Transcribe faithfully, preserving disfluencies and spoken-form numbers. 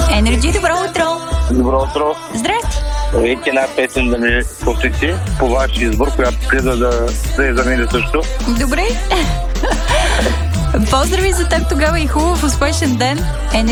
Енерджи, добро утро! Добро утро. Здрасти! Ето една песен да ми посвети по ваш избор, която следва да, да е за мен също. Добре. Поздрави за теб тогава и хубав успешен ден.